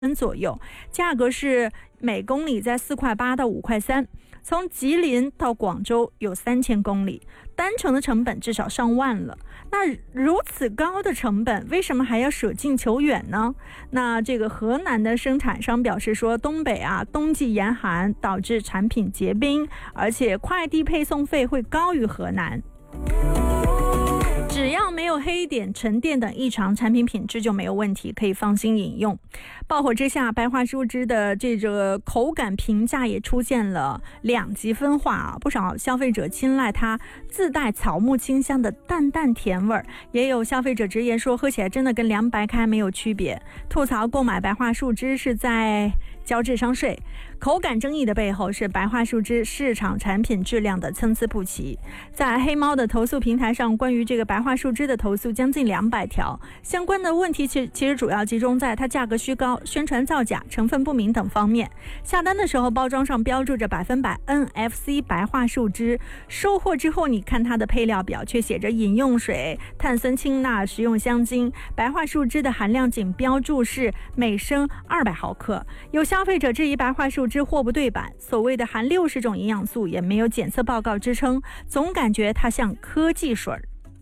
左右，价格是每公里在4块8到5块3。从吉林到广州有3000公里，单程的成本至少上万了。那如此高的成本，为什么还要舍近求远呢？那这个河南的生产商表示说，东北冬季严寒导致产品结冰，而且快递配送费会高于河南。只要没有黑点、沉淀等异常，产品品质就没有问题，可以放心饮用。爆火之下，白桦树汁的这个口感评价也出现了2极分化不少消费者青睐它自带草木清香的淡淡甜味儿，也有消费者直言说喝起来真的跟凉白开没有区别，吐槽购买白桦树汁是在交智商税。口感争议的背后是白桦树汁市场产品质量的参差不齐。在黑猫的投诉平台上，关于这个白桦树汁的投诉将近200条，相关的问题其实主要集中在它价格虚高、宣传造假、成分不明等方面。下单的时候包装上标注着100% NFC 白桦树汁，收货之后你看它的配料表却写着饮用水、碳酸氢钠、食用香精。白桦树汁的含量仅标注是每升200毫克。有消费者质疑白桦树汁货不对版，所谓的含60种营养素也没有检测报告支撑，总感觉它像科技水。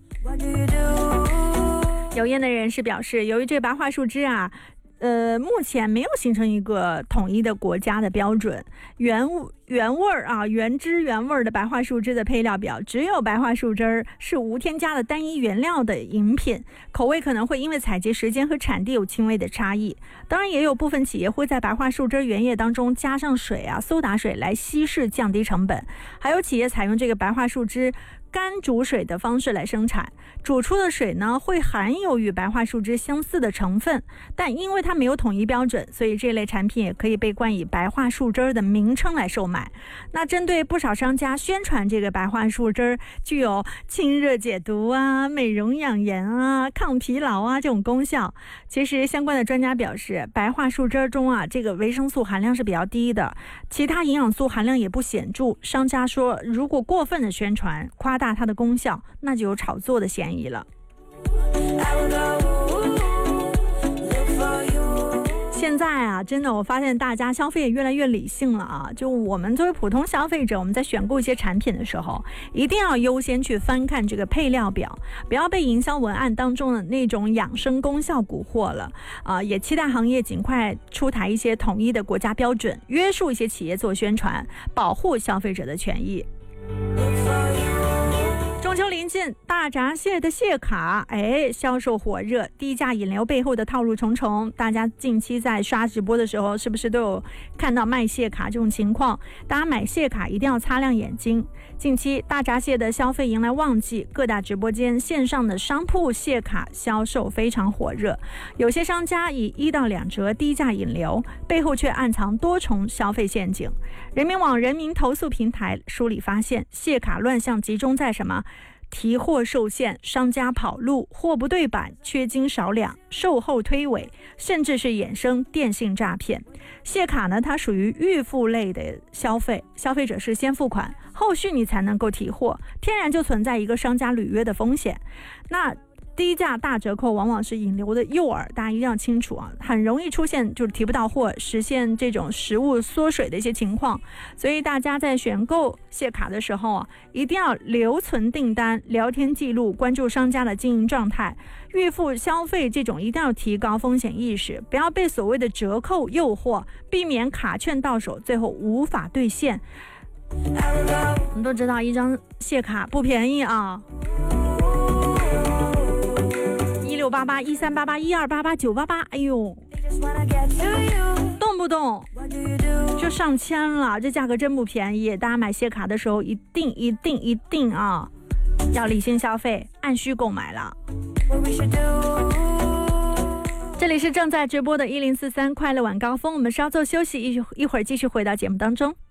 有业内人士表示，由于这白桦树汁目前没有形成一个统一的国家的标准，原汁原味的白桦树汁的配料表只有白桦树汁是无添加的单一原料的饮品，口味可能会因为采集时间和产地有轻微的差异。当然也有部分企业会在白桦树汁原液当中加上水苏打水来稀释，降低成本。还有企业采用这个白桦树汁干煮水的方式来生产，煮出的水呢会含有与白桦树汁相似的成分，但因为它没有统一标准，所以这类产品也可以被冠以白桦树汁的名称来售卖。那针对不少商家宣传这个白桦树汁具有清热解毒美容养颜抗疲劳这种功效，其实相关的专家表示，白桦树汁中这个维生素含量是比较低的，其他营养素含量也不显著。商家说，如果过分的宣传夸大它的功效，那就有炒作的嫌疑了。现在真的我发现大家消费也越来越理性了就我们作为普通消费者，我们在选购一些产品的时候，一定要优先去翻看这个配料表，不要被营销文案当中的那种养生功效蛊惑了也期待行业尽快出台一些统一的国家标准，约束一些企业做宣传，保护消费者的权益。中秋临近，大闸蟹的蟹卡销售火热，低价引流背后的套路重重。大家近期在刷直播的时候，是不是都有看到卖蟹卡这种情况？大家买蟹卡一定要擦亮眼睛。近期大闸蟹的消费迎来旺季，各大直播间线上的商铺蟹卡销售非常火热，有些商家以1到2折低价引流，背后却暗藏多重消费陷阱。人民网人民投诉平台梳理发现，蟹卡乱象集中在什么？提货受限，商家跑路，货不对版，缺斤少两，售后推诿，甚至是衍生电信诈骗。蟹卡呢，它属于预付类的消费，消费者是先付款，后续你才能够提货，天然就存在一个商家履约的风险。那低价大折扣往往是引流的诱饵，大家一定要清楚很容易出现就是提不到货，实现这种食物缩水的一些情况。所以大家在选购蟹卡的时候一定要留存订单、聊天记录，关注商家的经营状态。预付消费这种一定要提高风险意识，不要被所谓的折扣诱惑，避免卡券到手最后无法兑现。我们都知道一张蟹卡不便宜1688、1388、1288、988，哎呦，动不动就上千了，这价格真不便宜。大家买蟹卡的时候，一定要理性消费，按需购买了。这里是正在直播的1043快乐晚高峰，我们稍作休息，一会儿继续回到节目当中。